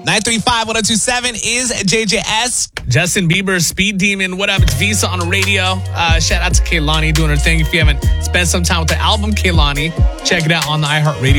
935-1027 is JJS. Justin Bieber, Speed Demon. What up? It's Visa on the radio. Shout out to Kehlani doing her thing. If you haven't spent some time with the album Kehlani, check it out on the iHeartRadio